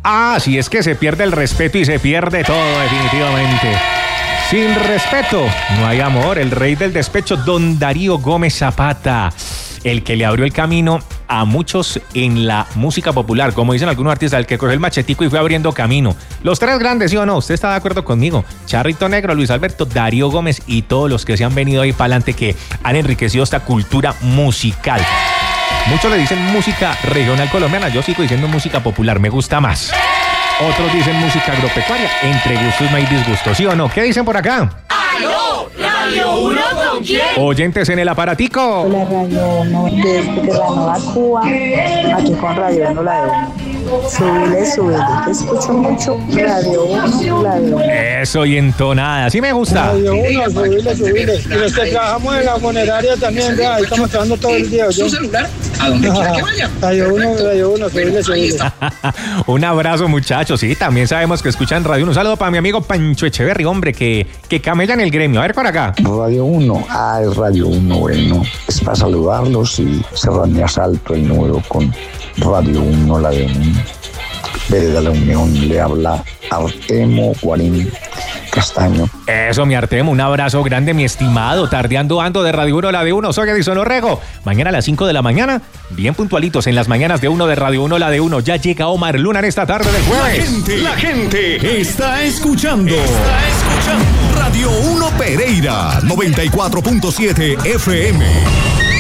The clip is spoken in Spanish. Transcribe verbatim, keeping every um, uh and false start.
Ah, si es que se pierde el respeto y se pierde todo definitivamente. Sin respeto, no hay amor. El rey del despecho, don Darío Gómez Zapata, el que le abrió el camino a muchos en la música popular, como dicen algunos artistas, el que cogió el machetico y fue abriendo camino. Los tres grandes, ¿sí o no? ¿Usted está de acuerdo conmigo? Charrito Negro, Luis Alberto, Darío Gómez y todos los que se han venido ahí para adelante, que han enriquecido esta cultura musical. Muchos le dicen música regional colombiana, yo sigo diciendo música popular, me gusta más. Otros dicen música agropecuaria, entre gustos no hay disgustos, ¿sí o no? ¿Qué dicen por acá? ¡Aló! ¿Radio uno con quién? Oyentes en el aparatico. Hola, Radio uno, desde Terranova, Cuba, aquí con Radio uno, la de uno. Súbile, súbile, te escucho mucho, Radio uno, la de uno. Eso y entonada, sí me gusta. Radio uno, subile, subile. Y los que trabajamos en la funeraria también, vea, ahí estamos trabajando todo el día. ¿Su celular? ¿A dónde quiera que vaya? Radio uno, Radio uno, subile, subile. Un abrazo, muchachos. Sí, también sabemos que escuchan Radio uno. Un saludo para mi amigo Pancho Echeverry, hombre, que, que camella en el gremio. A ver, por acá. Radio uno, ah, es Radio uno, bueno. Es para saludarlos y cerrar mi asalto el número con Radio uno, la de uno. Vereda La Unión, le habla Artemo Guarín Castaño. Eso, mi Artemo, un abrazo grande, mi estimado. Tardeando ando de Radio uno, la de uno. Soy Edison Orrego. Mañana a las cinco de la mañana, bien puntualitos en las mañanas de uno de Radio uno, la de uno. Ya llega Omar Luna en esta tarde del jueves. La gente, la gente está escuchando. Está escuchando. Radio uno Pereira, noventa y cuatro punto siete F M.